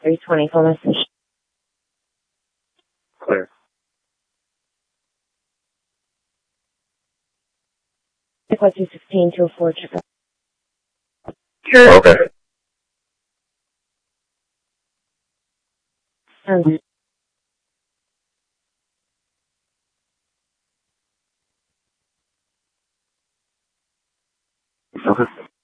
320 full message. Clear. Echo 216 to a 4 check. Okay. Okay.